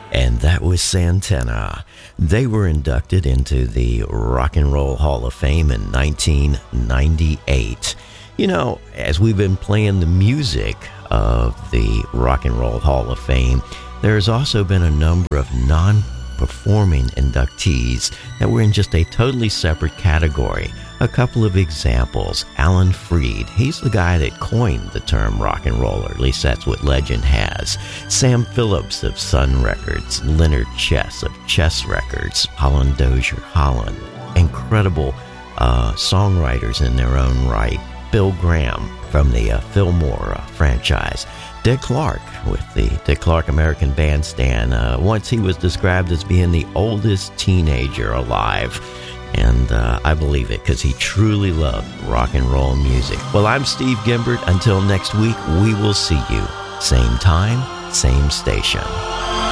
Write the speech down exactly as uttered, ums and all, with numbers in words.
And that was Santana. They were inducted into the Rock and Roll Hall of Fame in nineteen ninety-eight. You know, as we've been playing the music of the Rock and Roll Hall of Fame, there's also been a number of non-performing inductees that were in just a totally separate category. A couple of examples. Alan Freed, he's the guy that coined the term rock and roll, or at least that's what legend has. Sam Phillips of Sun Records, Leonard Chess of Chess Records, Holland Dozier, Holland. Incredible uh, songwriters in their own right. Bill Graham from the uh, Fillmore uh, franchise. Dick Clark with the Dick Clark American Bandstand. Uh, once he was described as being the oldest teenager alive. And uh, I believe it, because he truly loved rock and roll music. Well, I'm Steve Gimbert. Until next week, we will see you. Same time, same station.